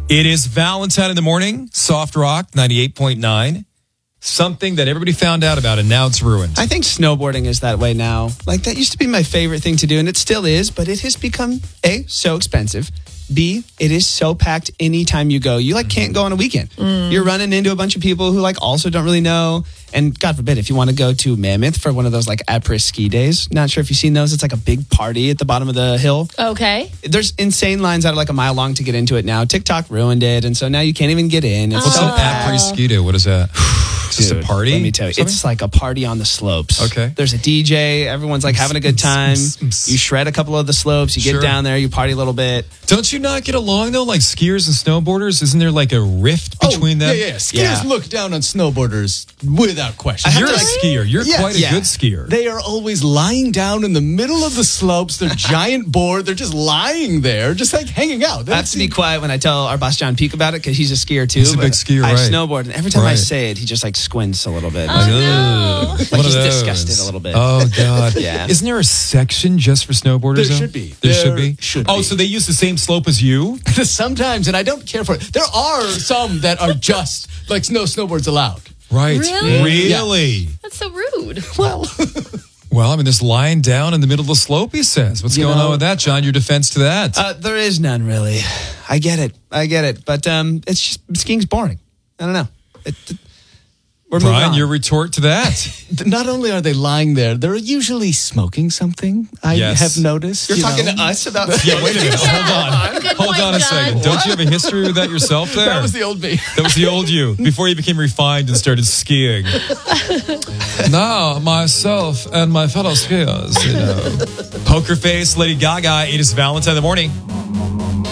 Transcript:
It is Valentine in the morning, Soft Rock 98.9. Something that everybody found out about and now it's ruined. I think snowboarding is that way now. Like, that used to be my favorite thing to do, and it still is, but it has become, A, so expensive. B, it is so packed anytime you go. You, can't go on a weekend. You're running into a bunch of people who, also don't really know. And God forbid, if you want to go to Mammoth for one of those, après ski days. Not sure if you've seen those. It's like a big party at the bottom of the hill. Okay. There's insane lines that are a mile long to get into it now. TikTok ruined it, and so now you can't even get in. It's What's so an après-ski do? What is that? Is this a party? Let me tell you. It's like a party on the slopes. Okay. There's a DJ. Everyone's having a good time. You shred a couple of the slopes. You get down there. You party a little bit. Don't you not get along, though? Like skiers and snowboarders? Isn't there a rift between them? Yeah. Skiers look down on snowboarders without question. You're a skier. You're quite a good skier. They are always lying down in the middle of the slopes. They're giant bored. They're just lying there, just hanging out. I have to be quiet when I tell our boss John Peak about it because he's a skier too. He's a big skier, I right. snowboard, and every time I say it, he just squints a little bit. Oh, no. He's disgusted a little bit. Oh, God. Yeah. Isn't there a section just for snowboarders? There should be. There should be? Should Oh, be. so they use the same slope as you? Sometimes, and I don't care for it. There are some that are just no snowboards allowed. Right. Really? Really? That's so rude. Well, this lying down in the middle of the slope, he says. What's going on with that, John? Your defense to that? There is none, really. I get it. But it's just, skiing's boring. I don't know. We're moving Brian, on. your retort to that? Not only are they lying there, they're usually smoking something. I have noticed. You're talking to us about... Yeah, wait a minute. Hold on a second. Don't you have a history with that yourself there? That was the old me. That was the old you, before you became refined and started skiing. Now, myself and my fellow skiers, Poker Face, Lady Gaga, it is Valentine in the morning.